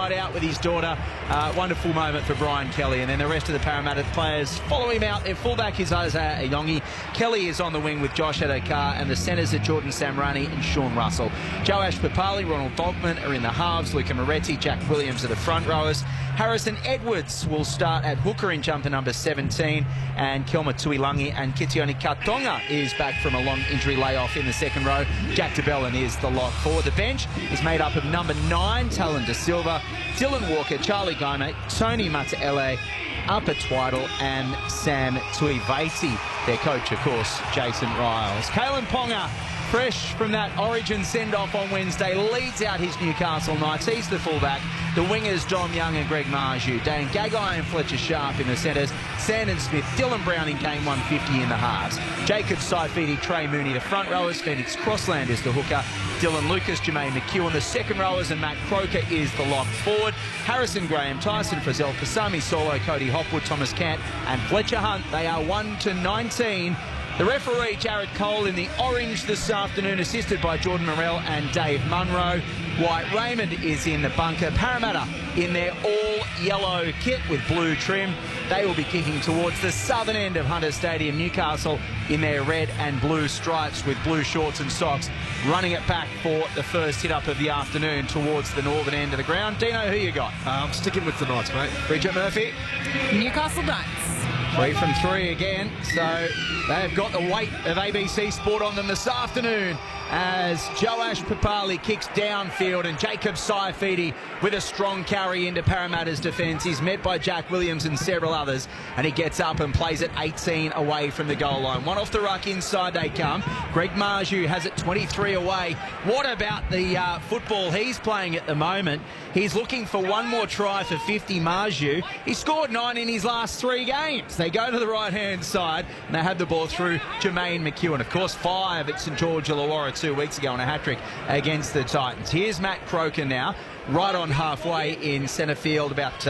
night out with his daughter. Wonderful moment for Brian Kelly, and then the rest of the Parramatta players follow him out. Their fullback is Isaiah Ayongi. Kelly is on the wing with Josh Adokar, and the centres are Jordan Samrani and Sean Russell. Joash Papali, Ronald Volkman are in the halves. Luca Moretti, Jack Williams are the front rowers. Harrison Edwards will start at hooker in jumper number 17, and Kelma Tuilangi and Kitioni Katonga is back from a long injury layoff in the second row. Jack DeBellin is the lock forward. The bench is made up of number 9, Talon De Silva, Dylan Walker, Charlie Goma, Tony Mataele, Upper Twiddle and Sam Tuivati. Their coach, of course, Jason Riles. Kalen Ponga, fresh from that Origin send-off on Wednesday, leads out his Newcastle Knights. He's the fullback. The wingers, Dom Young and Greg Marju. Dane Gagai and Fletcher Sharp in the centres. Sandon Smith, Dylan Brown in game 150 in the halves. Jacob Saifidi, Trey Mooney, the front rowers. Phoenix Crossland is the hooker. Dylan Lucas, Jermaine McEwen, the second rowers, and Matt Croker is the lock forward. Harrison Graham, Tyson Frizzell, Kasami Solo, Cody Hopwood, Thomas Cant and Fletcher Hunt. They are 1-19. The referee, Jared Cole, in the orange this afternoon, assisted by Jordan Morrell and Dave Munro. White Raymond is in the bunker. Parramatta in their all-yellow kit with blue trim. They will be kicking towards the southern end of Hunter Stadium. Newcastle in their red and blue stripes with blue shorts and socks, running it back for the first hit-up of the afternoon towards the northern end of the ground. Dino, who you got? I'm sticking with the Knights, mate. Bridget Murphy? Newcastle Knights. 3 from 3 again, so they have got the weight of ABC Sport on them this afternoon as Joash Papali kicks downfield, and Jacob Saifidi with a strong carry into Parramatta's defence. He's met by Jack Williams and several others, and he gets up and plays it 18 away from the goal line. One off the ruck, inside they come. Greg Marju has it 23 away. What about the football he's playing at the moment? He's looking for one more try for 50, Marju. He scored 9 in his last 3 games. They go to the right-hand side, and they have the ball through Jermaine McEwen. Of course, 5 at St George Illawarra 2 weeks ago on a hat-trick against the Titans. Here's Matt Croker now, right on halfway in centre field, about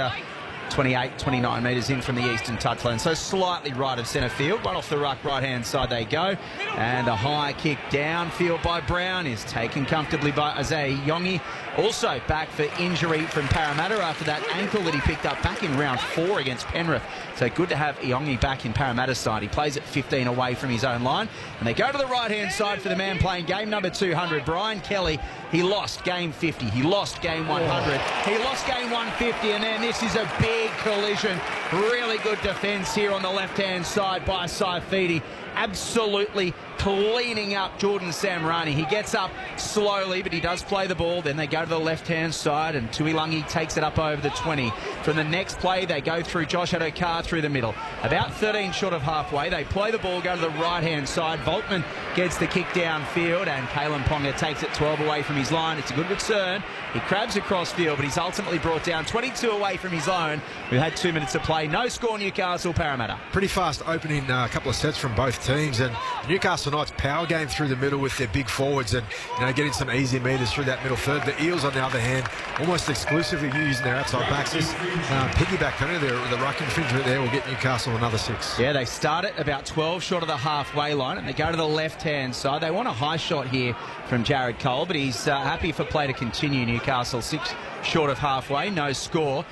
28, 29 metres in from the eastern touchline, so slightly right of centre field. One off the ruck, right-hand side they go, and a high kick downfield by Brown is taken comfortably by Isaiah Yongi. Also back for injury from Parramatta after that ankle that he picked up back in round 4 against Penrith. So good to have Yongi back in Parramatta's side. He plays at 15 away from his own line, and they go to the right-hand side for the man playing game number 200, Brian Kelly. He lost game 50, he lost game 100, he lost game 150, and then this is a big collision. Really good defence here on the left-hand side by Saifidi. Absolutely cleaning up Jordan Samrani. He gets up slowly, but he does play the ball. Then they go to the left-hand side, and Tuilangi takes it up over the 20. From the next play, they go through Josh Adokar through the middle. About 13 short of halfway, they play the ball, go to the right-hand side. Volkman gets the kick downfield, and Kalen Ponga takes it 12 away from his line. It's a good return. He crabs across field, but he's ultimately brought down 22 away from his own. We've had 2 minutes to play. No score, Newcastle, Parramatta. Pretty fast opening couple of sets from both teams, and Newcastle Knights power game through the middle with their big forwards and getting some easy meters through that middle third. The Eels, on the other hand, almost exclusively using their outside backs. This piggyback penalty, the ruck infringement there will get Newcastle another 6. Yeah, they start at about 12 short of the halfway line, and they go to the left-hand side. They want a high shot here from Jared Cole, but he's happy for play to continue. Newcastle 6 short of halfway, no score.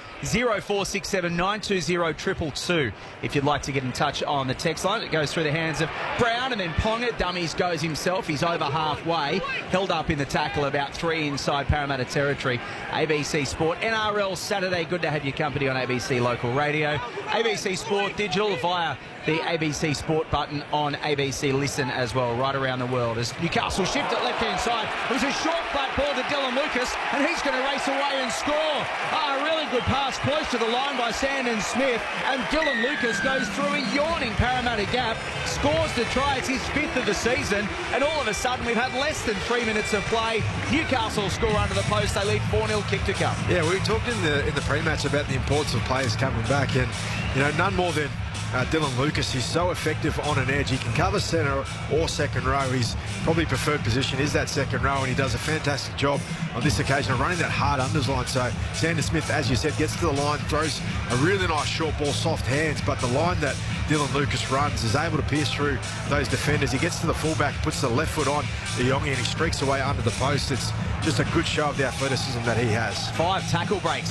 0467 920 222 if you'd like to get in touch on the text line. It goes through the hands of Brown, and then Ponga dummies goes himself. He's over halfway, held up in the tackle about 3 inside Parramatta territory. ABC Sport NRL Saturday. Good to have your company on ABC Local Radio, ABC Sport Digital via the ABC Sport button on ABC Listen as well, right around the world. As Newcastle shift at left-hand side, it was a short flat ball to Dylan Lucas, and he's going to race away and score. A really good pass close to the line by Sandon Smith, and Dylan Lucas goes through a yawning Parramatta gap, scores the try. It's his 5th of the season, and all of a sudden we've had less than 3 minutes of play. Newcastle score under the post. They lead 4-0, kick to come. Yeah, we talked in the pre-match about the importance of players coming back, and none more than Dylan Lucas. He's so effective on an edge. He can cover centre or second row. His probably preferred position is that second row, and he does a fantastic job on this occasion of running that hard unders line. So Sandon Smith, as you said, gets to the line, throws a really nice short ball, soft hands, but the line that Dylan Lucas runs is able to pierce through those defenders. He gets to the fullback, puts the left foot on the Yongi, and he streaks away under the post. It's just a good show of the athleticism that he has. 5 tackle breaks.